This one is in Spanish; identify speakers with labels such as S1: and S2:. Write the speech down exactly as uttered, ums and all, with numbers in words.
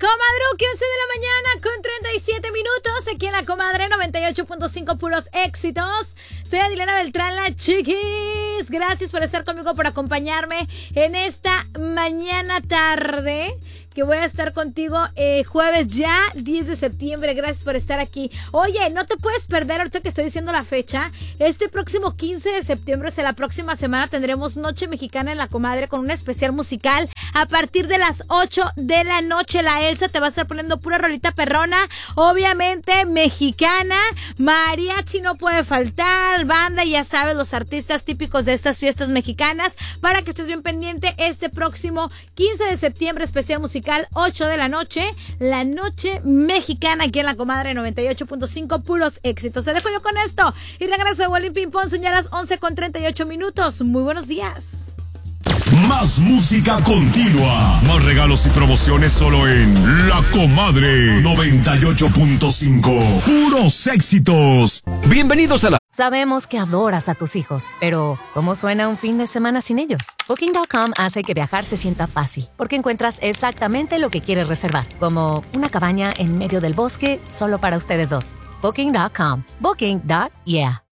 S1: Comadruki, once de la mañana con treinta y siete minutos. Aquí en La Comadre, noventa y ocho punto cinco, puros éxitos. Soy Adilena Beltrán, la chiquis. Gracias por estar conmigo, por acompañarme en esta mañana tarde. Que voy a estar contigo eh, jueves ya, diez de septiembre. Gracias por estar aquí. Oye, no te puedes perder ahorita que estoy diciendo la fecha. Este próximo quince de septiembre, o sea, la próxima semana, tendremos Noche Mexicana en La Comadre con un especial musical. A partir de las ocho de la noche, la Elsa te va a estar poniendo pura rolita perrona. Obviamente mexicana. Mariachi no puede faltar. Banda, ya sabes, los artistas típicos de estas fiestas mexicanas. Para que estés bien pendiente, este próximo quince de septiembre, especial musical. ocho de la noche, la noche mexicana aquí en La Comadre noventa y ocho punto cinco, puros éxitos. Te dejo yo con esto y regreso de Bolín Ping Pong, son ya las once con treinta y ocho minutos. Muy buenos días.
S2: Más música continua, más regalos y promociones solo en La Comadre noventa y ocho punto cinco, puros éxitos.
S3: Bienvenidos a la...
S4: Sabemos que adoras a tus hijos, pero ¿cómo suena un fin de semana sin ellos? Booking punto com hace que viajar se sienta fácil, porque encuentras exactamente lo que quieres reservar, como una cabaña en medio del bosque solo para ustedes dos. Booking punto com. Booking. Yeah.